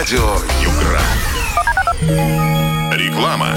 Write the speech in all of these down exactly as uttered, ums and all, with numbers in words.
Радио Югра. Реклама.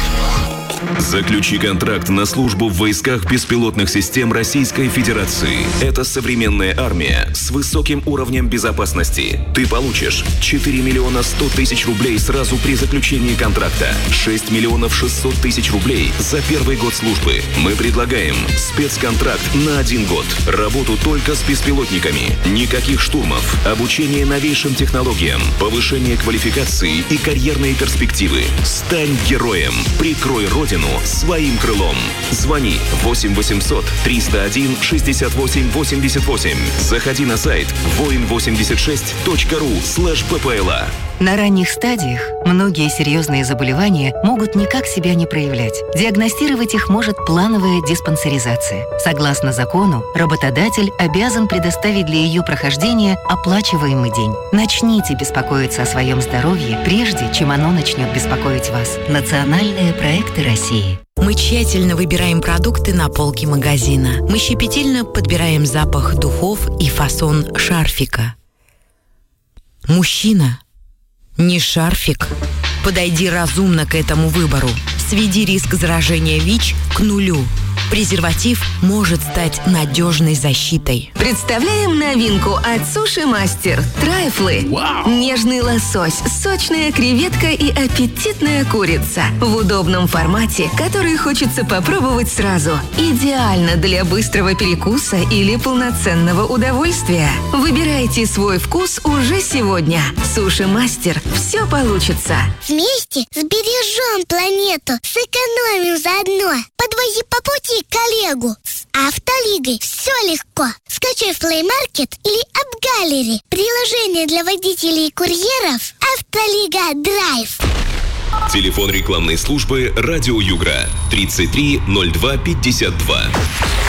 Заключи контракт на службу в войсках беспилотных систем Российской Федерации. Это современная армия с высоким уровнем безопасности. Ты получишь четыре миллиона сто тысяч рублей сразу при заключении контракта, шесть миллионов шестьсот тысяч рублей за первый год службы. Мы предлагаем спецконтракт на один год. Работу только с беспилотниками. Никаких штурмов. Обучение новейшим технологиям. Повышение квалификации и карьерные перспективы. Стань героем. Прикрой Родину своим крылом. Звони восемь восемьсот триста один шестьдесят восемь восемьдесят восемь. Заходи на сайт воин восемьдесят шесть точка ру слэш ППЛА. На ранних стадиях многие серьезные заболевания могут никак себя не проявлять. Диагностировать их может плановая диспансеризация. Согласно закону, работодатель обязан предоставить для ее прохождения оплачиваемый день. Начните беспокоиться о своем здоровье, прежде чем оно начнет беспокоить вас. Национальные проекты России. Мы тщательно выбираем продукты на полке магазина. Мы щепетильно подбираем запах духов и фасон шарфика. Мужчина, не шарфик. Подойди разумно к этому выбору. Сведи риск заражения ВИЧ к нулю. Презерватив может стать надежной защитой. Представляем новинку от Суши Мастер. Трайфлы. Вау! Нежный лосось, сочная креветка и аппетитная курица. В удобном формате, который хочется попробовать сразу. Идеально для быстрого перекуса или полноценного удовольствия. Выбирайте свой вкус уже сегодня. Суши Мастер. Все получится. Вместе сбережем планету, сэкономим заодно. Подвози по пути коллегу. С Автолигой все легко. Скачай в Play Market или App Gallery. Приложение для водителей и курьеров Автолига Драйв. Телефон рекламной службы «Радио Югра» тридцать три ноль два пятьдесят два.